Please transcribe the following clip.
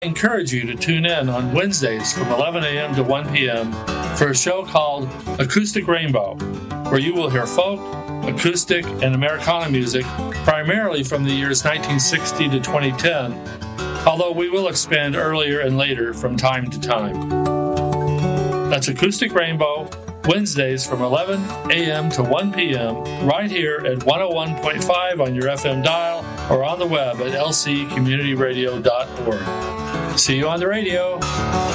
encourage you to tune in on Wednesdays from 11 a.m. to 1 p.m. for a show called Acoustic Rainbow, where you will hear folk, acoustic, and Americana music, primarily from the years 1960 to 2010, although we will expand earlier and later from time to time. That's Acoustic Rainbow, Wednesdays from 11 a.m. to 1 p.m. right here at 101.5 on your FM dial or on the web at lccommunityradio.org. See you on the radio.